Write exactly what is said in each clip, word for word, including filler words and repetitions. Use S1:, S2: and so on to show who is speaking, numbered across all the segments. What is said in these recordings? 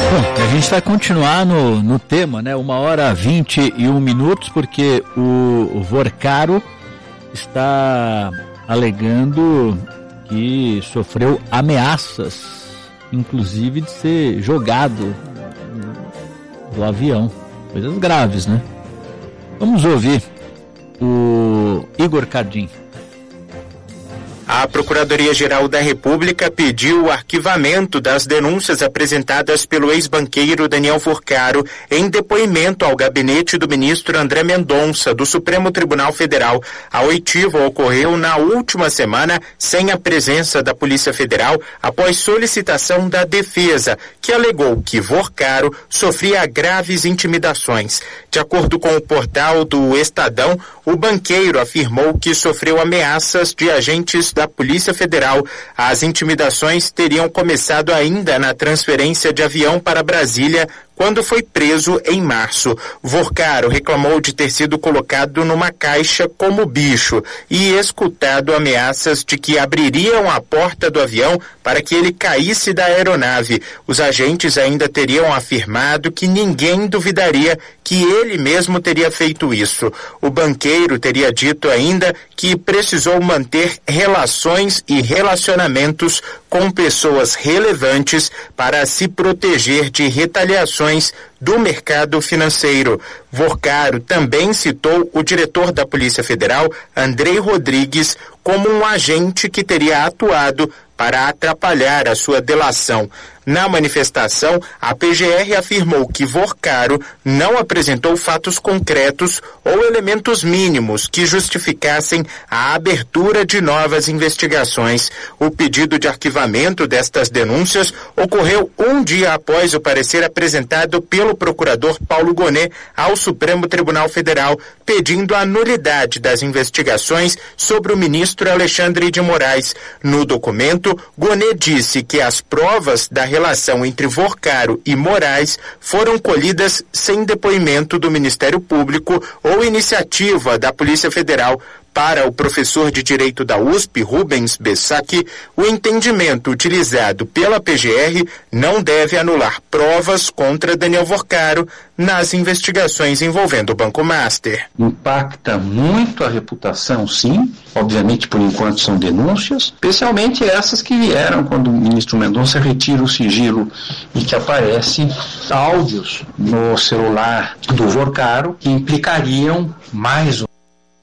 S1: Bom, a gente vai continuar no, no tema, né? Uma hora vinte e um minutos, porque o, o Vorcaro está alegando que sofreu ameaças, inclusive de ser jogado do avião. Coisas graves, né? Vamos ouvir o Igor Cardim.
S2: A Procuradoria-Geral da República pediu o arquivamento das denúncias apresentadas pelo ex-banqueiro Daniel Vorcaro em depoimento ao gabinete do ministro André Mendonça, do Supremo Tribunal Federal. A oitiva ocorreu na última semana sem a presença da Polícia Federal após solicitação da defesa, que alegou que Vorcaro sofria graves intimidações. De acordo com o portal do Estadão, o banqueiro afirmou que sofreu ameaças de agentes da Polícia Federal. As intimidações teriam começado ainda na transferência de avião para Brasília, quando foi preso em março. Vorcaro reclamou de ter sido colocado numa caixa como bicho e escutado ameaças de que abririam a porta do avião para que ele caísse da aeronave. Os agentes ainda teriam afirmado que ninguém duvidaria que ele mesmo teria feito isso. O banqueiro teria dito ainda que precisou manter relações e relacionamentos com pessoas relevantes para se proteger de retaliações do mercado financeiro. Vorcaro também citou o diretor da Polícia Federal, Andrei Rodrigues, como um agente que teria atuado para atrapalhar a sua delação. Na manifestação, a P G R afirmou que Vorcaro não apresentou fatos concretos ou elementos mínimos que justificassem a abertura de novas investigações. O pedido de arquivamento destas denúncias ocorreu um dia após o parecer apresentado pelo procurador Paulo Gonet ao Supremo Tribunal Federal, pedindo a nulidade das investigações sobre o ministro Alexandre de Moraes. No documento, Gonet disse que as provas da relação entre Vorcaro e Moraes foram colhidas sem depoimento do Ministério Público ou iniciativa da Polícia Federal. Para o professor de Direito da U S P, Rubens Bessac, o entendimento utilizado pela P G R não deve anular provas contra Daniel Vorcaro nas investigações envolvendo o Banco Master.
S3: Impacta muito a reputação, sim. Obviamente, por enquanto, são denúncias, especialmente essas que vieram quando o ministro Mendonça retira o sigilo e que aparecem áudios no celular do Vorcaro que implicariam mais um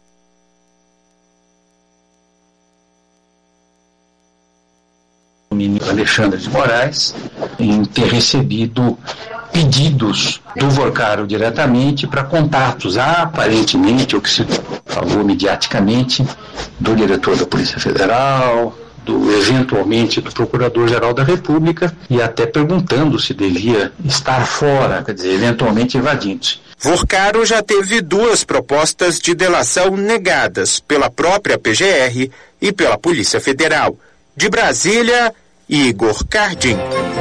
S3: ministro Alexandre de Moraes em ter recebido pedidos do Vorcaro diretamente para contatos, aparentemente, o que se falou mediaticamente, do diretor da Polícia Federal, do, eventualmente do Procurador-Geral da República, e até perguntando se devia estar fora, quer dizer, eventualmente evadindo-se.
S2: Vorcaro já teve duas propostas de delação negadas pela própria P G R e pela Polícia Federal. De Brasília, Igor Cardim.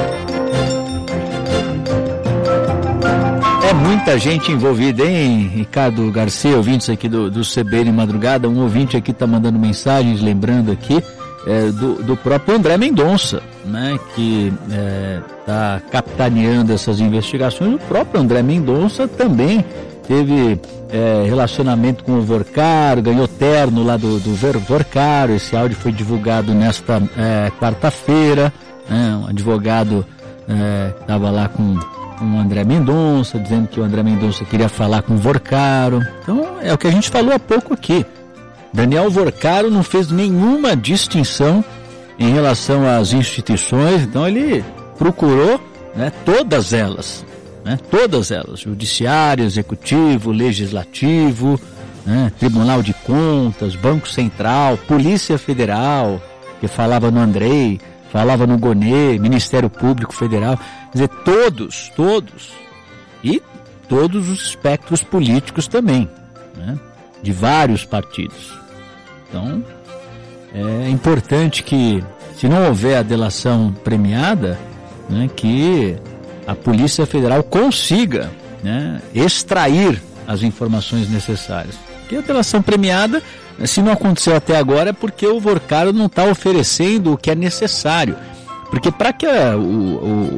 S1: É muita gente envolvida, hein, Ricardo Garcia, ouvintes aqui do, do C B N Madrugada. Um ouvinte aqui está mandando mensagens, lembrando aqui é, do, do próprio André Mendonça, né, que está é, capitaneando essas investigações. O próprio André Mendonça também teve é, relacionamento com o Vorcaro, ganhou terno lá do, do Vorcaro. Esse áudio foi divulgado nesta é, quarta-feira, né, um advogado estava é, lá com, com o André Mendonça, dizendo que o André Mendonça queria falar com o Vorcaro. Então é o que a gente falou há pouco aqui. Daniel Vorcaro não fez nenhuma distinção em relação às instituições, então ele procurou, né, todas elas. Né, todas elas, judiciário, executivo, legislativo, né, Tribunal de Contas, Banco Central, Polícia Federal, que falava no Andrei, falava no Gonet, Ministério Público Federal, quer dizer, todos, todos, e todos os espectros políticos também, né, de vários partidos. Então, é importante que, se não houver a delação premiada, né, que a Polícia Federal consiga, né, extrair as informações necessárias. Porque a delação premiada, se não aconteceu até agora, é porque o Vorcaro não está oferecendo o que é necessário. Porque para que a, o, o